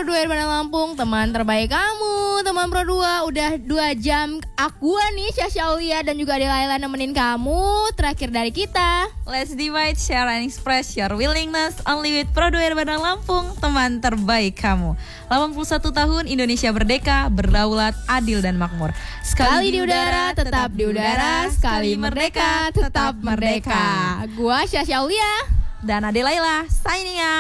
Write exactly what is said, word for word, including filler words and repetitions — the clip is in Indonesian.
Pro dua Bandar Lampung, teman terbaik kamu. Teman Pro dua, udah dua jam aku nih, Syasha Aulia dan juga Ade Laila nemenin kamu. Terakhir dari kita, let's divide, share and express your willingness only with Pro dua Bandar Lampung, teman terbaik kamu. delapan puluh satu tahun Indonesia merdeka, berdaulat, adil dan makmur. Sekali di udara, tetap di udara. Sekali merdeka, tetap merdeka. Gua Syasha Aulia dan Ade Laila, signing out.